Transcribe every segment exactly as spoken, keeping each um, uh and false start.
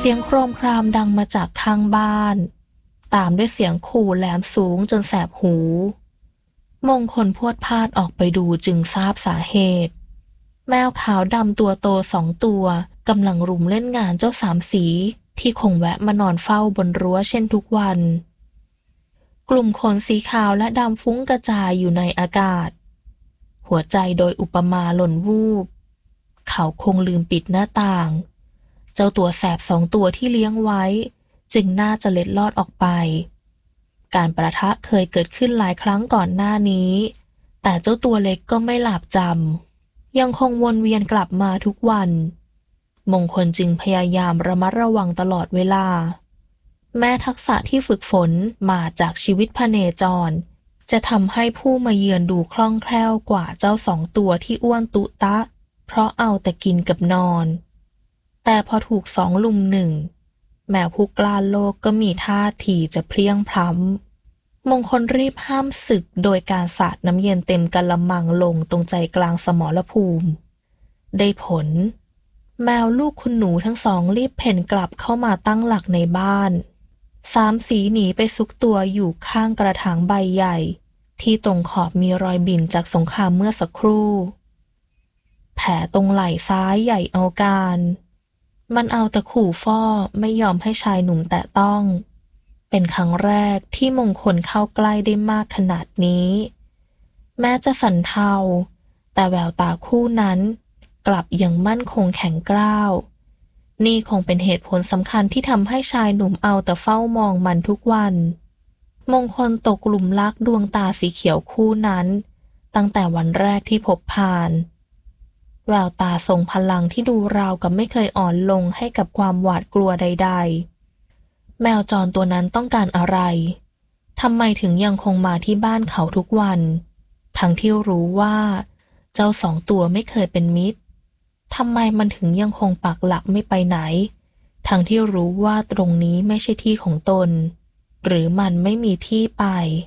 สียงโครมครามดังมาจากข้างบ้านตามด้วยเสียงขู่แหลมสูงจนแสบหูมงคลพรวดพลาดออกไปดูจึงทราบสาเหตุแมวขาวดำตัวโตสองตัวกำลังรุมเล่นงานเจ้าสามสีที่คงแวะมานอนเฝ้าบนรั้วเช่นทุกวันกลุ่มขนสีขาวและดำฟุ้งกระจายอยู่ในอากาศหัวใจโดยอุปมาหล่นวูบเขาคงลืมปิดหน้าต่างเจ้าตัวแสบสองตัวที่เลี้ยงไว้จึงน่าจะเล็ดลอดออกไปการประทะเคยเกิดขึ้นหลายครั้งก่อนหน้านี้แต่เจ้าตัวเล็กก็ไม่หลาบจำยังคงวนเวียนกลับมาทุกวันมงคลจึงพยายามระมัดระวังตลอดเวลาแม้ทักษะที่ฝึกฝนมาจากชีวิตพเนจรจะทำให้ผู้มาเยือนดูคล่องแคล่วกว่าเจ้าสองตัวที่อ้วนตุตะเพราะเอาแต่กินกับนอนแต่พอถูกสองลุมหนึ่งแมวผู้กล้าโลกก็มีท่าทีจะเพลี้ยงพล้ำมงคลรีบห้ามศึกโดยการสาดน้ำเย็นเต็มกะละมังลงตรงใจกลางสมรภูมิได้ผลแมวลูกคุณหนูทั้งสองรีบเพ่นกลับเข้ามาตั้งหลักในบ้านสามสีหนีไปซุกตัวอยู่ข้างกระถางใบใหญ่ที่ตรงขอบมีรอยบิ่นจากสงครามเมื่อสักครู่แผลตรงไหล่ซ้ายใหญ่เอาการมันเอาแต่ขู่ฟ้อไม่ยอมให้ชายหนุ่มแตะต้องเป็นครั้งแรกที่มงคลเข้าใกล้ได้มากขนาดนี้แม้จะสั่นเทาแต่แววตาคู่นั้นกลับยังมั่นคงแข็งกร้าวนี่คงเป็นเหตุผลสำคัญที่ทำให้ชายหนุ่มเอาแต่เฝ้ามองมันทุกวันมงคลตกหลุมรักดวงตาสีเขียวคู่นั้นตั้งแต่วันแรกที่พบผ่านแววตาทรงพลังที่ดูราวกับไม่เคยอ่อนลงให้กับความหวาดกลัวใดๆแมวจรตัวนั้นต้องการอะไรทำไมถึงยังคงมาที่บ้านเขาทุกวันทั้งที่รู้ว่าเจ้าสองตัวไม่เคยเป็นมิตรทำไมมันถึงยังคงปักหลักไม่ไปไหนทั้งที่รู้ว่าตรงนี้ไม่ใช่ที่ของตนหรือมันไม่มีที่ไป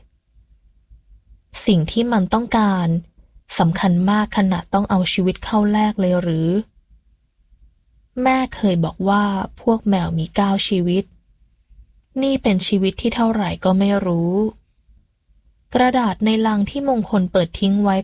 สิ่งที่มันต้องการสำคัญมากขนาดต้องเอาชีวิตเข้าแลกเลยหรือแม่เคยบอกว่าพวกแมวมีเก้าชีวิตนี่เป็นชีวิตที่เท่าไหร่ก็ไม่รู้กระดาษในลังที่มงคลเปิดทิ้งไว้